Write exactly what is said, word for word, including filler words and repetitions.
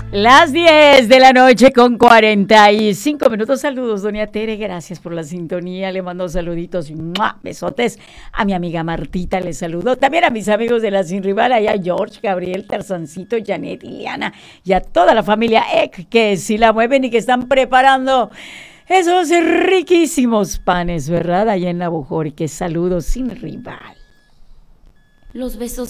Las diez de la noche con cuarenta y cinco minutos. Saludos, doña Tere, gracias por la sintonía. Le mando saluditos y ¡mua! Besotes a mi amiga Martita, le saludo. También a mis amigos de la Sin Rival, allá George, Gabriel, Tarzancito, Janet, Iliana y a toda la familia Eck que sí la mueven y que están preparando esos riquísimos panes, ¿verdad? Allá en la Bujor, y que saludos Sin Rival. Los besos